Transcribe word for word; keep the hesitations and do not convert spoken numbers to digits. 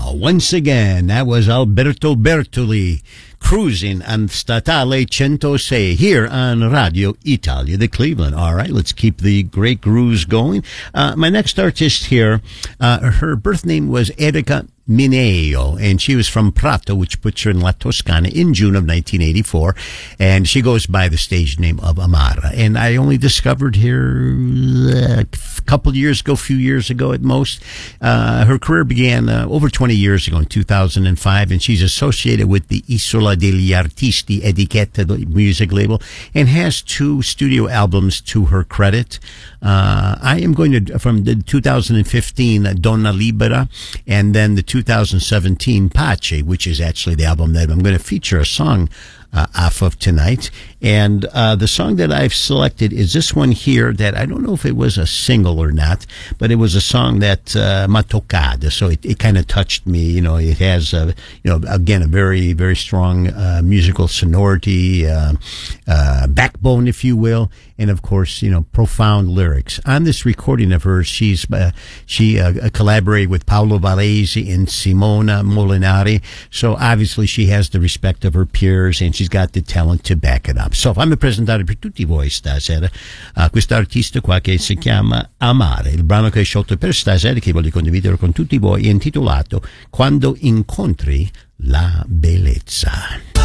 Wow, once again, that was Alberto Bertoli cruising on Statale one oh six here on Radio Italia de Cleveland. All right, let's keep the great grooves going. Uh, my next artist here, uh, her birth name was Erika Mineo, and she was from Prato, which puts her in La Toscana in June of nineteen eighty-four, and she goes by the stage name of Amara. And I only discovered her uh, a couple years ago, a few years ago at most. Uh, her career began uh, over twenty years ago in two thousand five, and she's associated with the Isola degli Artisti Etichetta, the music label, and has two studio albums to her credit. Uh, I am going to, from the two thousand fifteen, Donna Libera, and then the two thousand seventeen Pace, which is actually the album that I'm going to feature a song uh, off of tonight. And uh, the song that I've selected is this one here that I don't know if it was a single or not, but it was a song that uh, m'ha toccata, so it, it kind of touched me. You know, it has, a, you know, again, a very, very strong uh, musical sonority, uh, uh, backbone, if you will, and of course, you know, profound lyrics. On this recording of hers, she's uh, she uh, collaborated with Paolo Varese and Simona Molinari, so obviously she has the respect of her peers and she's got the talent to back it up. So fammi presentare per tutti voi stasera uh, questa artista qua che si chiama Amare. Il brano che ho scelto per stasera, che voglio condividere con tutti voi, è intitolato Quando incontri la bellezza.